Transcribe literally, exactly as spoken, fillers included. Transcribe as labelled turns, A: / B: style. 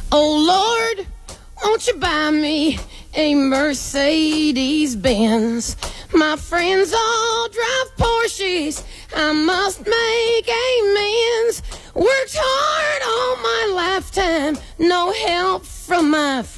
A: Oh Lord, won't you buy me a Mercedes Benz? My friends all drive Porsches, I must make amends. Worked hard all my lifetime, no help from my friends.